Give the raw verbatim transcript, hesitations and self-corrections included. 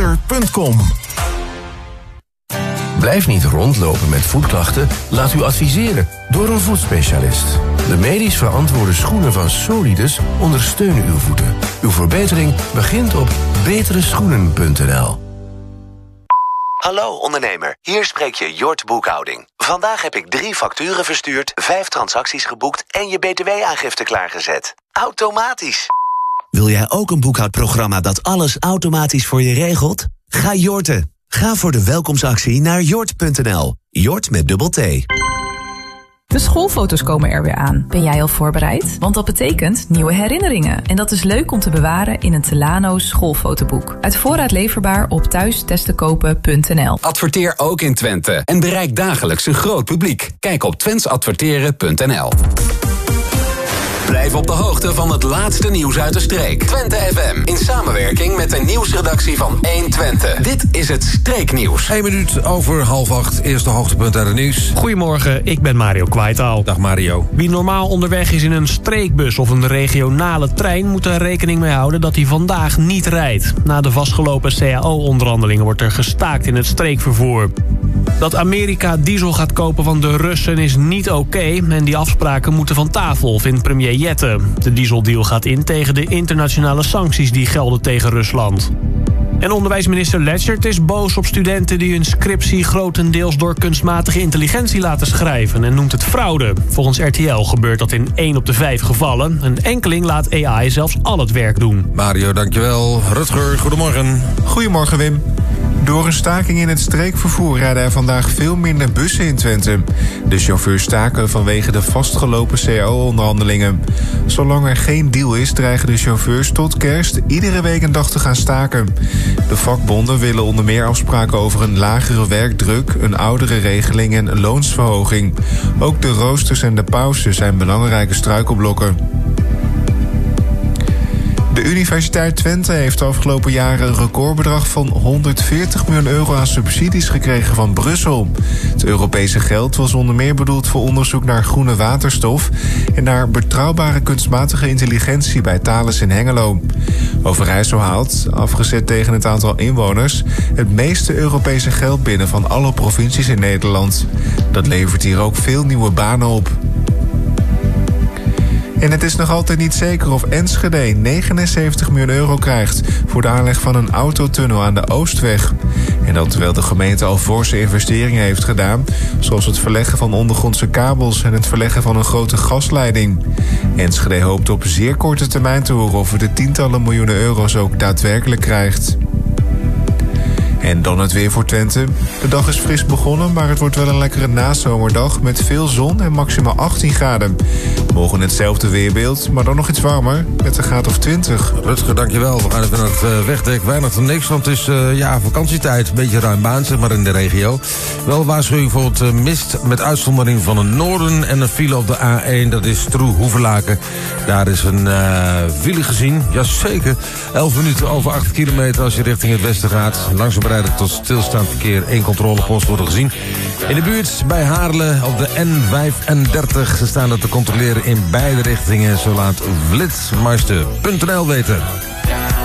dokter punt com. Blijf niet rondlopen met voetklachten. Laat u adviseren door een voetspecialist. De medisch verantwoorde schoenen van Solidus ondersteunen uw voeten. Uw verbetering begint op betere schoenen punt n l. Hallo ondernemer, hier spreek je Jort Boekhouding. Vandaag heb ik drie facturen verstuurd, vijf transacties geboekt en je B T W-aangifte klaargezet. Automatisch. Wil jij ook een boekhoudprogramma dat alles automatisch voor je regelt? Ga Jorten. Ga voor de welkomstactie naar jort punt n l. Jort met dubbel T. De schoolfoto's komen er weer aan. Ben jij al voorbereid? Want dat betekent nieuwe herinneringen. En dat is leuk om te bewaren in een Telano schoolfotoboek. Uit voorraad leverbaar op thuistestekopen punt n l. Adverteer ook in Twente en bereik dagelijks een groot publiek. Kijk op twents adverteren punt n l. Blijf op de hoogte van het laatste nieuws uit de streek. Twente F M, in samenwerking met de nieuwsredactie van één Twente. Dit is het Streeknieuws. Eén minuut over half acht, eerste hoogtepunt uit het nieuws. Goedemorgen, ik ben Mario Kwaitaal. Dag Mario. Wie normaal onderweg is in een streekbus of een regionale trein moet er rekening mee houden dat hij vandaag niet rijdt. Na de vastgelopen C A O-onderhandelingen wordt er gestaakt in het streekvervoer. Dat Amerika diesel gaat kopen van de Russen is niet oké okay, en die afspraken moeten van tafel, vindt premier Jette. De dieseldeal gaat in tegen de internationale sancties die gelden tegen Rusland. En onderwijsminister Leschert is boos op studenten die hun scriptie grotendeels door kunstmatige intelligentie laten schrijven en noemt het fraude. Volgens R T L gebeurt dat in één op de vijf gevallen. Een enkeling laat A I zelfs al het werk doen. Mario, dankjewel. Rutger, goedemorgen. Goedemorgen, Wim. Door een staking in het streekvervoer rijden er vandaag veel minder bussen in Twente. De chauffeurs staken vanwege de vastgelopen C A O-onderhandelingen. Zolang er geen deal is, dreigen de chauffeurs tot kerst iedere week een dag te gaan staken. De vakbonden willen onder meer afspraken over een lagere werkdruk, een oudere regeling en een loonsverhoging. Ook de roosters en de pauzen zijn belangrijke struikelblokken. De Universiteit Twente heeft de afgelopen jaren een recordbedrag van honderdveertig miljoen euro aan subsidies gekregen van Brussel. Het Europese geld was onder meer bedoeld voor onderzoek naar groene waterstof en naar betrouwbare kunstmatige intelligentie bij Thales in Hengelo. Overijssel haalt, afgezet tegen het aantal inwoners, het meeste Europese geld binnen van alle provincies in Nederland. Dat levert hier ook veel nieuwe banen op. En het is nog altijd niet zeker of Enschede negenenzeventig miljoen euro krijgt voor de aanleg van een autotunnel aan de Oostweg. En dat terwijl de gemeente al forse investeringen heeft gedaan, zoals het verleggen van ondergrondse kabels en het verleggen van een grote gasleiding. Enschede hoopt op zeer korte termijn te horen of het de tientallen miljoenen euro's ook daadwerkelijk krijgt. En dan het weer voor Twente. De dag is fris begonnen, maar het wordt wel een lekkere nazomerdag met veel zon en maximaal achttien graden. Morgen hetzelfde weerbeeld, maar dan nog iets warmer met een graad of twintig. Rutger, dankjewel. We gaan even naar het uh, wegdek. Weinig tot niks, want het is uh, ja, vakantietijd. Een beetje ruim baan, zeg maar, in de regio. Wel waarschuwing voor het uh, mist met uitzondering van het noorden en een file op de A één. Dat is Stroe-Hoevelaken. Daar is een uh, file gezien. Jazeker. elf minuten over acht kilometer als je richting het westen gaat. Langzaam rijden tot stilstaand verkeer. Eén controlepost worden gezien. In de buurt bij Haarle op de N vijfendertig. Ze staan er te controleren in beide richtingen. Zo laat flitsmeister punt n l weten.